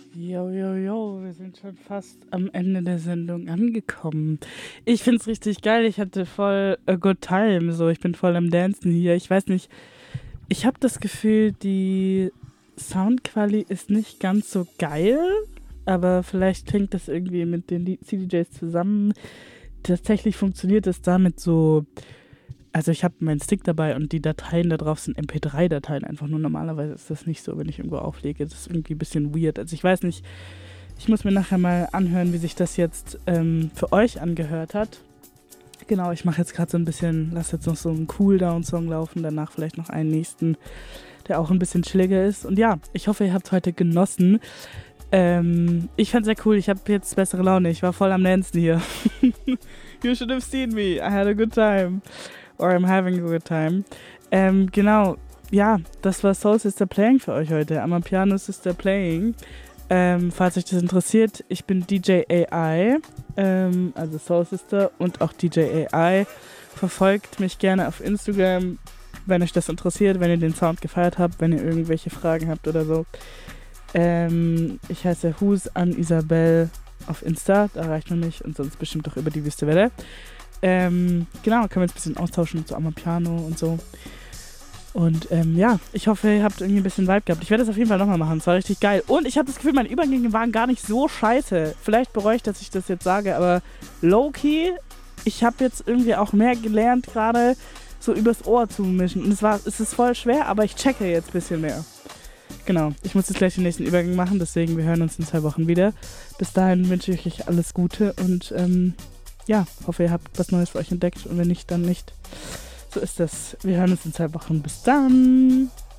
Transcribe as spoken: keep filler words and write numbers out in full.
Jo, jo, jo, wir sind schon fast am Ende der Sendung angekommen. Ich find's richtig geil. Ich hatte voll a good time. So, ich bin voll am Dancen hier. Ich weiß nicht, ich habe das Gefühl, die Soundquali ist nicht ganz so geil, aber vielleicht klingt das irgendwie mit den C D Js zusammen. Tatsächlich funktioniert es damit so. Also ich habe meinen Stick dabei und die Dateien da drauf sind M P drei Dateien einfach nur. Normalerweise ist das nicht so, wenn ich irgendwo auflege. Das ist irgendwie ein bisschen weird. Also ich weiß nicht, ich muss mir nachher mal anhören, wie sich das jetzt ähm, für euch angehört hat. Genau, ich mache jetzt gerade so ein bisschen, lasse jetzt noch so einen Cooldown-Song laufen, danach vielleicht noch einen nächsten, der auch ein bisschen chilliger ist. Und ja, ich hoffe, ihr habt heute genossen. Ähm, ich fand sehr cool, ich habe jetzt bessere Laune. Ich war voll am Dancen hier. You should have seen me. I had a good time. Or I'm having a good time. Ähm, genau, ja, das war Soul Sister Playing für euch heute. Amapiano Sister Playing. Ähm, falls euch das interessiert, ich bin D J A I, ähm, also Soul Sister und auch D J A I. Verfolgt mich gerne auf Instagram, wenn euch das interessiert, wenn ihr den Sound gefeiert habt, wenn ihr irgendwelche Fragen habt oder so. Ähm, ich heiße Hus an Isabel auf Insta, da erreicht man mich und sonst bestimmt auch über die Wüste Welle. Ähm, genau, können wir jetzt ein bisschen austauschen zu Amapiano und so. Und ähm, ja, ich hoffe, ihr habt irgendwie ein bisschen Vibe gehabt. Ich werde das auf jeden Fall nochmal machen, es war richtig geil. Und ich habe das Gefühl, meine Übergänge waren gar nicht so scheiße. Vielleicht bereue ich, dass ich das jetzt sage, aber low-key, ich habe jetzt irgendwie auch mehr gelernt, gerade so übers Ohr zu mischen. Und es, war, es ist voll schwer, aber ich checke jetzt ein bisschen mehr. Genau, ich muss jetzt gleich den nächsten Übergang machen, deswegen wir hören uns in zwei Wochen wieder. Bis dahin wünsche ich euch alles Gute und ähm, ja, hoffe, ihr habt was Neues für euch entdeckt und wenn nicht, dann nicht. So ist das. Wir hören uns in zwei Wochen. Bis dann!